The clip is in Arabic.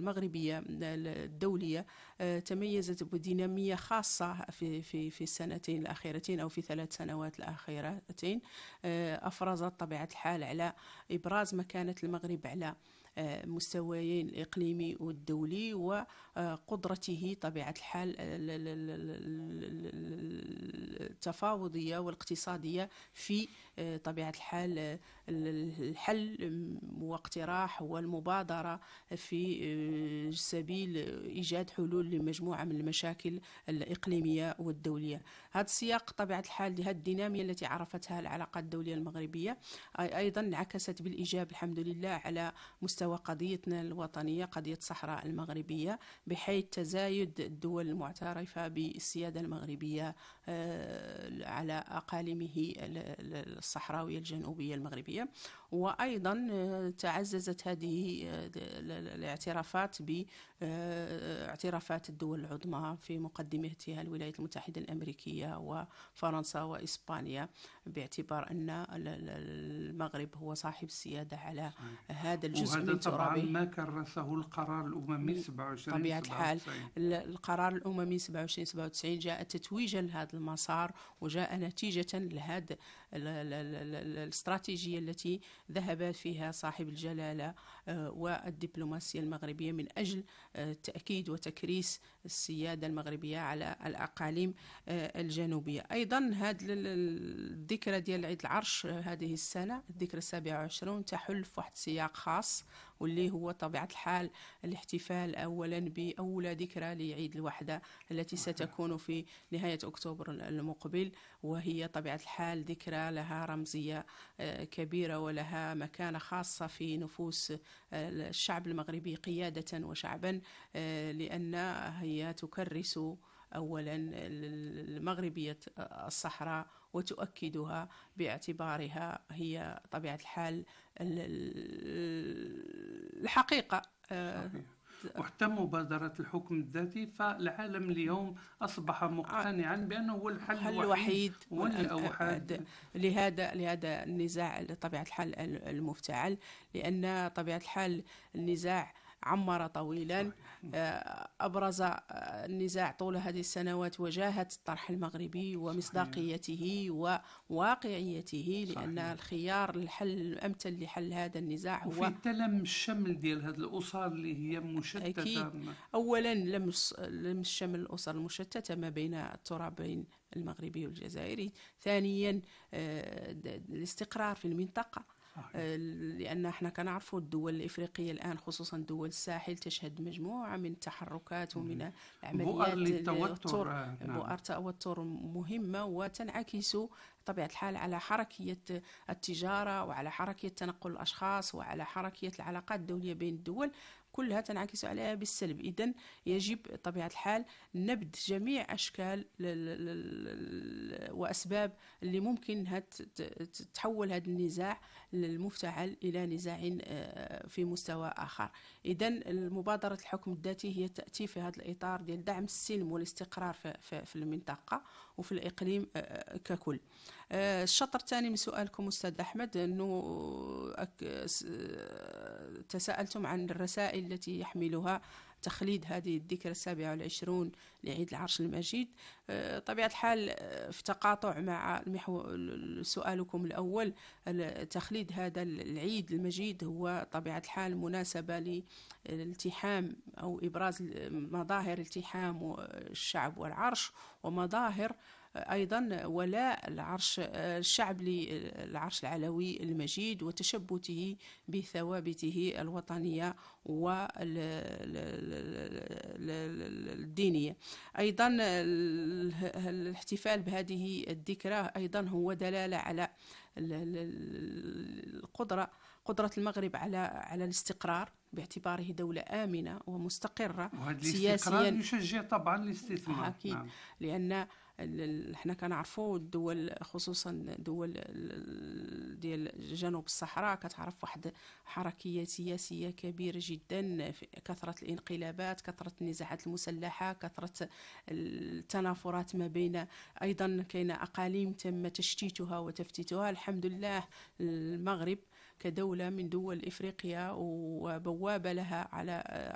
المغربية الدولية تميزت بدينامية خاصة في السنتين الأخيرتين أو في 3 سنوات الأخيرتين، أفرزت طبيعة الحال على إبراز مكانة المغرب على مستويين الإقليمي والدولي، وقدرته طبيعة الحال التفاوضية والاقتصادية في طبيعة الحال الحل واقتراح والمبادرة في سبيل إيجاد حلول لمجموعة من المشاكل الإقليمية والدولية. هذا السياق طبيعة الحال لهذه الدينامية التي عرفتها العلاقات الدولية المغربية أيضا انعكست بالإيجاب الحمد لله على مستوى قضيتنا الوطنية، قضية الصحراء المغربية، بحيث تزايد الدول المعترفة بالسيادة المغربية على أقاليمه الصحراوية الجنوبية المغربية. وأيضا تعززت هذه الاعترافات باعترافات الدول العظمى في مقدمتها الولايات المتحدة الأمريكية وفرنسا وإسبانيا، باعتبار أن المغرب هو صاحب السيادة على هذا الجزء من طبعا ترابه. ما كرسه القرار الأممي 27 طبيعة الحال القرار الأممي 27 جاء تتويجا لهذا المسار، وجاء نتيجة لهذا الاستراتيجية التي ذهب فيها صاحب الجلالة والدبلوماسية المغربية من أجل تأكيد وتكريس السيادة المغربية على الأقاليم الجنوبية. أيضا هذه الذكرى ديال عيد العرش هذه السنة، الذكرى 27، تحل في واحد سياق خاص، واللي هو طبيعة الحال الاحتفال أولا بأولى ذكرى لعيد الوحدة التي ستكون في نهاية أكتوبر المقبل، وهي طبيعة الحال ذكرى لها رمزية كبيرة ولها مكانة خاصة في نفوس الشعب المغربي قيادة وشعبا، لأن هي تكرس أولا المغربية الصحراء وتؤكدها باعتبارها هي طبيعة الحال الحقيقة. وحتى مبادرة الحكم الذاتي، فالعالم اليوم أصبح مقتنعا بأنه هو الحل الوحيد والأوحد لهذا النزاع طبيعة الحال المفتعل، لأن طبيعة الحال النزاع عمر طويلا، أبرز النزاع طول هذه السنوات وجاهة الطرح المغربي ومصداقيته وواقعيته، لأن الخيار الحل الأمثل لحل هذا النزاع هو وفي تلم الشمل ديال هذه الأسر اللي هي مشتتة. أكيد. أولا لمس شمل الأسر المشتتة ما بين الترابين المغربي والجزائري. ثانيا الاستقرار في المنطقة، لأن احنا كنعرفوا الدول الإفريقية الآن خصوصا دول الساحل تشهد مجموعة من التحركات ومن العمليات بؤر توتر مهمة، وتنعكس طبيعة الحال على حركية التجارة وعلى حركية تنقل الأشخاص وعلى حركية العلاقات الدولية بين الدول، كلها تنعكس عليها بالسلب. إذن يجب طبيعة الحال نبذ جميع أشكال وأسباب اللي ممكن تحول هذا النزاع المفتعل إلى نزاع في مستوى آخر. إذن المبادرة الحكم الذاتي هي تأتي في هذا الإطار ديال دعم السلم والاستقرار في المنطقة وفي الإقليم ككل. الشطر الثاني من سؤالكم أستاذ أحمد، أنه تساءلتم عن الرسائل التي يحملها تخليد هذه الذكرى 27 لعيد العرش المجيد. طبيعة الحال في تقاطع مع سؤالكم الأول، تخليد هذا العيد المجيد هو طبيعة الحال مناسبة للالتحام أو إبراز مظاهر التحام الشعب والعرش، ومظاهر أيضا ولاء الشعب للعرش العلوي المجيد وتشبته بثوابته الوطنية والدينية. أيضا الاحتفال بهذه الذكرى أيضا هو دلالة على قدرة المغرب على الاستقرار باعتباره دولة آمنة ومستقرة سياسيا، يشجع طبعا الاستثمار. أكيد. نعم. لأن احنا كنعرفوا الدول خصوصا دول ديال جنوب الصحراء كتعرف واحد حركية سياسية كبيرة جدا، كثرة الانقلابات، كثرة النزاعات المسلحة، كثرة التنافرات ما بين، أيضا كاين أقاليم تم تشتيتها وتفتيتها. الحمد لله المغرب كدولة من دول إفريقيا وبوابة لها على